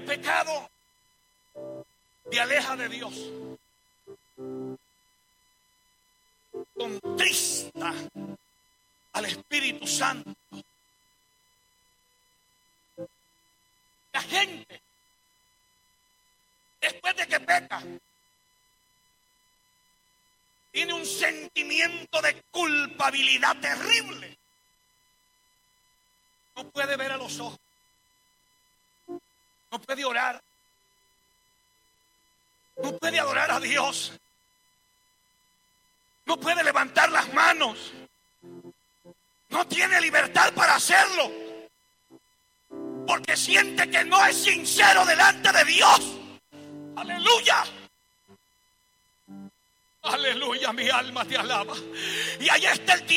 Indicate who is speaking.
Speaker 1: pecado te aleja de Dios. Contrista al Espíritu Santo. La gente, después de que peca, tiene un sentimiento de culpabilidad terrible. No puede ver a los ojos. No puede orar. No puede adorar a Dios. No puede levantar las manos. No tiene libertad para hacerlo. Porque siente que no es sincero delante de Dios. Aleluya. Aleluya, mi alma te alaba. Y ahí está el tiempo